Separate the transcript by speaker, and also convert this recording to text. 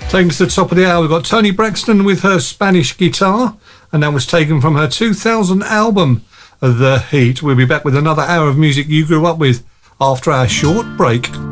Speaker 1: Taking us to the top of the hour, we've got Toni Braxton with her Spanish Guitar, and that was taken from her 2000 album, The Heat. We'll be back with another hour of music you grew up with after our short break.